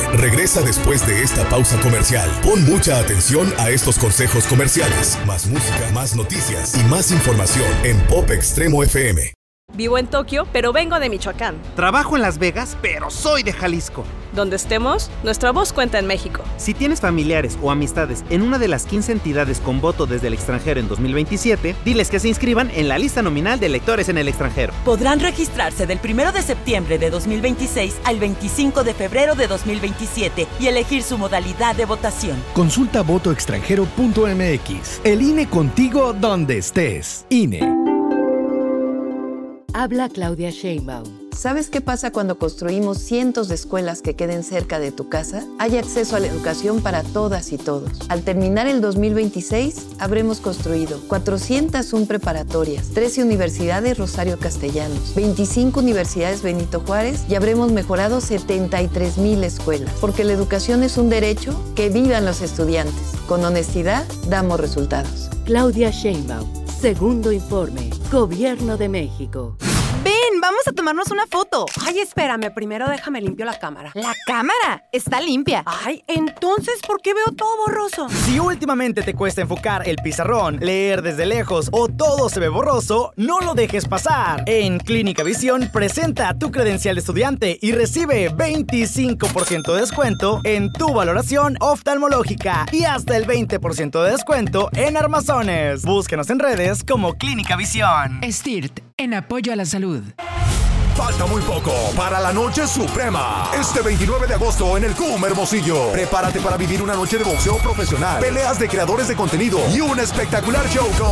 regresa después de esta pausa comercial. Pon mucha atención a estos consejos comerciales. Más música, más noticias y más información en Pop Extremo FM. Vivo en Tokio, pero vengo de Michoacán. Trabajo en Las Vegas, pero soy de Jalisco. Donde estemos, nuestra voz cuenta en México. Si tienes familiares o amistades en una de las 15 entidades con voto desde el extranjero en 2027, diles que se inscriban en la lista nominal de electores en el extranjero. Podrán registrarse del 1 de septiembre de 2026 al 25 de febrero de 2027 y elegir su modalidad de votación. Consulta votoextranjero.mx. El INE contigo donde estés. INE. Habla Claudia Sheinbaum. ¿Sabes qué pasa cuando construimos cientos de escuelas que queden cerca de tu casa? Hay acceso a la educación para todas y todos. Al terminar el 2026, habremos construido 401 preparatorias, 13 universidades Rosario Castellanos, 25 universidades Benito Juárez y habremos mejorado 73,000 escuelas. Porque la educación es un derecho, que vivan los estudiantes. Con honestidad, damos resultados. Claudia Sheinbaum. Segundo informe. Gobierno de México. ¡Ven, vamos a tomarnos una foto! Ay, espérame, primero déjame limpio la cámara. ¿La cámara? Está limpia. Ay, entonces, ¿por qué veo todo borroso? Si últimamente te cuesta enfocar el pizarrón, leer desde lejos o todo se ve borroso, no lo dejes pasar. En Clínica Visión, presenta tu credencial de estudiante y recibe 25% de descuento en tu valoración oftalmológica y hasta el 20% de descuento en armazones. Búsquenos en redes como Clínica Visión. STIRT, en apoyo a la salud. Falta muy poco para la Noche Suprema. Este 29 de agosto en el CUM Hermosillo. Prepárate para vivir una noche de boxeo profesional, peleas de creadores de contenido y un espectacular show con